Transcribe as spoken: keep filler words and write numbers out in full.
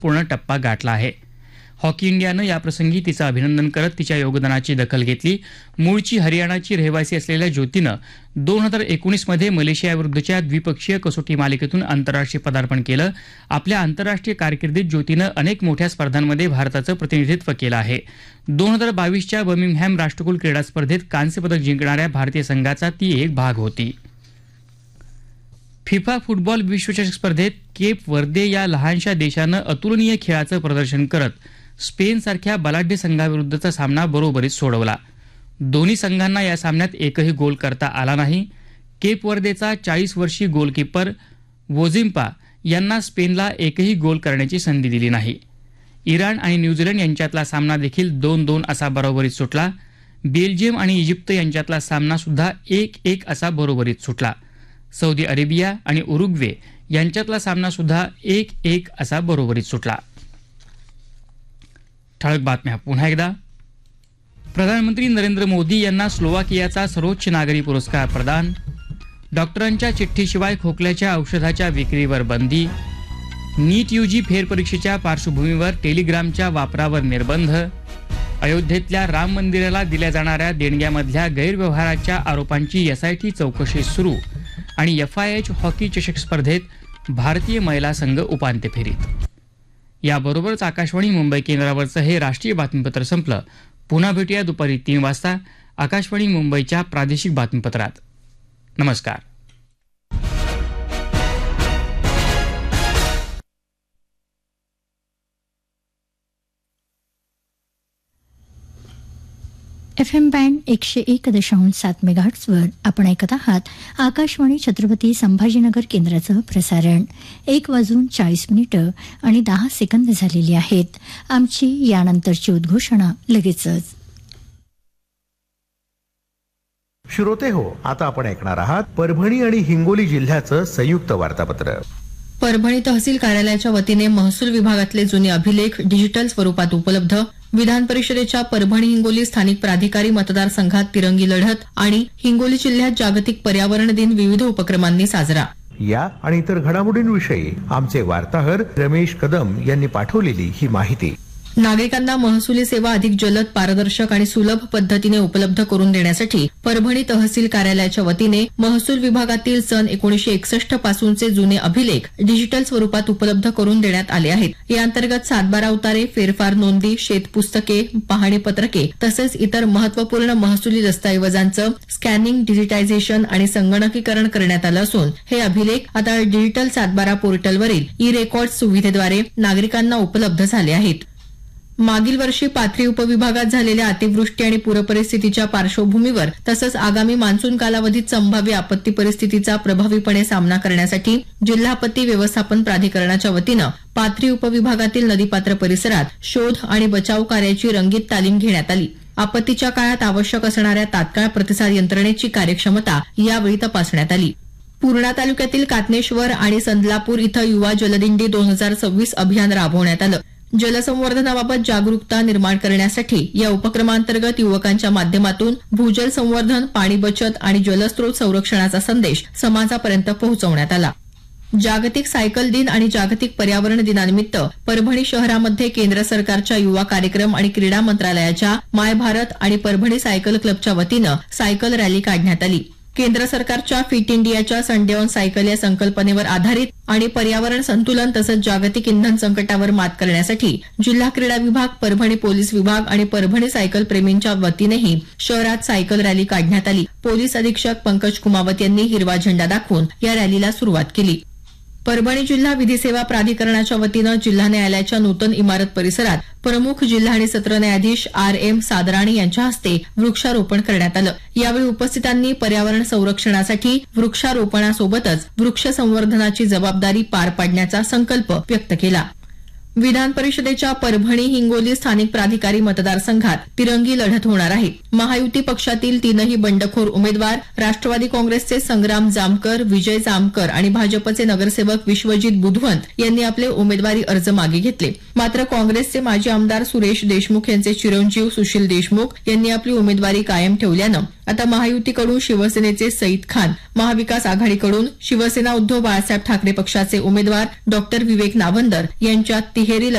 पूर्ण टप्पा गाठला आहे. हॉकी इंडियानं याप्रसंगी तिचं अभिनंदन करत तिच्या योगदानाची दखल घेतली. मूळची हरियाणाची रहिवासी असलेल्या ज्योतीनं दोन हजार एकोणीसमध्ये मलेशियाविरुद्धच्या द्विपक्षीय कसोटी मालिकेतून आंतरराष्ट्रीय पदार्पण केलं. आपल्या आंतरराष्ट्रीय कारकिर्दीत ज्योतीनं अनेक मोठ्या स्पर्धांमध्ये भारताचं प्रतिनिधित्व केलं आहे. दोन हजार बावीसच्या बर्मिंगहॅम राष्ट्रकुल क्रीडा स्पर्धेत कांस्य पदक जिंकणाऱ्या भारतीय संघाचा ती एक भाग होती. फिफा फुटबॉल विश्वचषक स्पर्धेत केप वर्दे या लहानशा देशानं अतुलनीय खेळाचं प्रदर्शन करत स्पेनसारख्या बलाढ्य संघाविरुद्धचा सामना बरोबरीत सोडवला. दोन्ही संघांना या सामन्यात एकही गोल करता आला नाही. केप वर्देचा चाळीस वर्षीय गोलकीपर वोझिम्पा यांना स्पेनला एकही गोल करण्याची संधी दिली नाही. इराण आणि न्यूझीलंड यांच्यातला सामना देखील दोन दोन असा बरोबरीत सुटला. बेल्जियम आणि इजिप्त यांच्यातला सामना सुद्धा एक एक असा बरोबरीत सुटला. सौदी अरेबिया आणि उरुग्वे यांच्यातला सामना सुद्धा एक एक असा बरोबरीत सुटला. ठळक बातम्या पुन्हा एकदा. प्रधानमंत्री नरेंद्र मोदी यांना स्लोवाकियाचा सर्वोच्च नागरी पुरस्कार प्रदान. डॉक्टरांच्या चिठ्ठीशिवाय खोकल्याच्या औषधाच्या विक्रीवर बंदी. नीट यूजी फेरपरीक्षेच्या पार्श्वभूमीवर टेलिग्रामच्या वापरावर निर्बंध. अयोध्येतल्या राम मंदिराला दिल्या जाणाऱ्या देणग्यामधल्या गैरव्यवहाराच्या आरोपांची एसआयटी चौकशी सुरू. आणि एफ आय एच हॉकी चषक स्पर्धेत भारतीय महिला संघ उपांत्य फेरीत. याबरोबरच आकाशवाणी मुंबई केंद्रावरचं हे राष्ट्रीय बातमीपत्र संपलं. पुन्हा भेटूया दुपारी तीन वाजता आकाशवाणी मुंबईच्या प्रादेशिक बातमीपत्रात. नमस्कार. एफ एम बँड एकशे एक दशांश सात मेगाहर्ट्झवर आपण ऐकत आहात आकाशवाणी छत्रपती संभाजीनगर केंद्राचं प्रसारण. एक वाजून चाळीस मिनिटं आणि दहा सेकंद झालेली आहेत. आमची यानंतरची उद्घोषणा लगेचच. श्रोते हो, आता आपण ऐकणार आहात परभणी आणि हिंगोली जिल्ह्याचं संयुक्त वार्तापत्र. परभणी तहसील कार्यालयाच्या वतीने महसूल विभागातले जुने अभिलेख डिजिटल स्वरूपात उपलब्ध. विधान परिषदेच्या परभणी हिंगोली स्थानिक प्राधिकारी मतदारसंघात तिरंगी लढत आणि हिंगोली जिल्ह्यात जागतिक पर्यावरण दिन विविध उपक्रमांनी साजरा. या आणि इतर घडामोडींविषयी आमचे वार्ताहर रमेश कदम यांनी पाठवलेली ही माहिती. नागरिकांना महसुली सेवा अधिक जलद, पारदर्शक आणि सुलभ पद्धतीने उपलब्ध करून देण्यासाठी परभणी तहसील कार्यालयाच्या वतीने महसूल विभागातील सन एकोणीशे एकसष्ट पासूनचे जुने अभिलेख डिजिटल स्वरूपात उपलब्ध करून देण्यात आले आहेत. या अंतर्गत सातबारा उतारे, फेरफार नोंदी, शेतपुस्तके, पाहणी पत्रके तसेच इतर महत्वपूर्ण महसुली दस्तऐवजांचं स्कॅनिंग, डिजिटायझेशन आणि संगणकीकरण करण्यात आलं असून हे अभिलेख आता डिजिटल सातबारा पोर्टलवरील ई रेकॉर्ड सुविधेद्वारे नागरिकांना उपलब्ध झाले आहेत. मागील वर्षी पाथरी उपविभागात झालेल्या अतिवृष्टी आणि पूरपरिस्थितीच्या पार्श्वभूमीवर तसंच आगामी मान्सून कालावधीत संभाव्य आपत्ती परिस्थितीचा प्रभावीपणे सामना करण्यासाठी जिल्हा आपत्ती व्यवस्थापन प्राधिकरणाच्या वतीनं पाथरी उपविभागातील नदीपात्र परिसरात शोध आणि बचाव कार्याची रंगीत तालीम घेण्यात आली. आपत्तीच्या काळात आवश्यक असणाऱ्या तात्काळ प्रतिसाद यंत्रणेची कार्यक्षमता यावेळी तपासण्यात आली. पूर्णा तालुक्यातील कातनेश्वर आणि संदलापूर इथं युवा जलदिंडी दोन हजार सव्वीस अभियान राबवण्यात आलं. जलसंवर्धनाबाबत जागरूकता निर्माण करण्यासाठी या उपक्रमांतर्गत युवकांच्या माध्यमातून भूजल संवर्धन, पाणी बचत आणि जलस्रोत संरक्षणाचा संदेश समाजापर्यंत पोहोचवण्यात आला. जागतिक सायकल दिन आणि जागतिक पर्यावरण दिनानिमित्त परभणी शहरामध्ये केंद्र सरकारच्या युवा कार्यक्रम आणि क्रीडा मंत्रालयाच्या माय भारत आणि परभणी सायकल क्लबच्या वतीनं सायकल रॅली काढण्यात आली. केंद्र सरकारच्या फिट इंडियाच्या संडे ऑन सायकल या संकल्पनेवर आधारित आणि पर्यावरण संतुलन तसंच जागतिक इंधन संकटावर मात करण्यासाठी जिल्हा क्रीडा विभाग, परभणी पोलीस विभाग आणि परभणी सायकल प्रेमींच्या वतीनेही शहरात सायकल रॅली काढण्यात आली. पोलीस अधीक्षक पंकज कुमावत यांनी हिरवा झेंडा दाखवून या रॅलीला सुरुवात केली. परभणी जिल्हा विधी सेवा प्राधिकरणाच्या वतीनं जिल्हा न्यायालयाच्या नूतन इमारत परिसरात प्रमुख जिल्हा आणि सत्र न्यायाधीश आर एम सादराणी यांच्या हस्ते वृक्षारोपण करण्यात आलं. यावेळी उपस्थितांनी पर्यावरण संरक्षणासाठी वृक्षारोपणासोबतच वृक्ष संवर्धनाची जबाबदारी पार पाडण्याचा संकल्प व्यक्त केला. विधान परिषदेच्या परभणी हिंगोली स्थानिक प्राधिकारी मतदारसंघात तिरंगी लढत होणार आहे. महायुती पक्षातील तीनही बंडखोर उमेदवार राष्ट्रवादी काँग्रेसचे संग्राम जामकर, विजय जामकर आणि भाजपचे नगरसेवक विश्वजित बुधवंत यांनी आपले उमेदवारी अर्ज मागे घेतले. मात्र काँग्रेसचे माजी आमदार सुरेश देशमुख यांचे चिरंजीव सुशील देशमुख यांनी आपली उमेदवारी कायम ठेवल्यानं आता महायुतीकडून शिवसेनेचे सईद खान, महाविकास आघाडीकडून शिवसेना उद्धव बाळासाहेब ठाकरे पक्षाचे उमेदवार डॉक्टर विवेक नावंदर यांच्यात तिहेरी